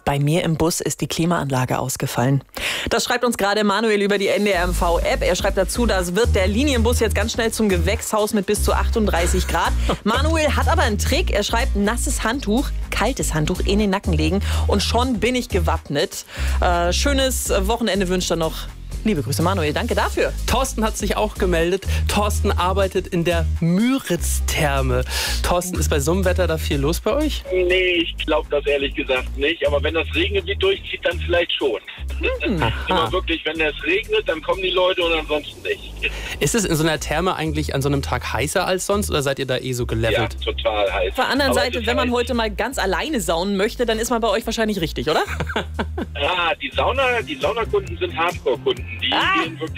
Bei mir im Bus ist die Klimaanlage ausgefallen. Das schreibt uns gerade Manuel über die NDR-MV-App. Er schreibt dazu, das wird der Linienbus jetzt ganz schnell zum Gewächshaus mit bis zu 38 Grad. Manuel hat aber einen Trick. Er schreibt, nasses Handtuch, kaltes Handtuch in den Nacken legen und schon bin ich gewappnet. Schönes Wochenende wünscht er noch. Liebe Grüße, Manuel. Danke dafür. Thorsten hat sich auch gemeldet. Thorsten arbeitet in der Müritz-Therme. Thorsten, ist bei so einem Wetter da viel los bei euch? Nee, ich glaube das ehrlich gesagt nicht. Aber wenn das Regengebiet durchzieht, dann vielleicht schon. Immer wirklich, wenn es regnet, dann kommen die Leute und ansonsten nicht. Ist es in so einer Therme eigentlich an so einem Tag heißer als sonst oder seid ihr da so gelevelt? Ja, total heiß. Auf der anderen Seite, wenn man heute mal ganz alleine saunen möchte, dann ist man bei euch wahrscheinlich richtig, oder? Ja, die Saunakunden sind Hardcore-Kunden. Die gehen wirklich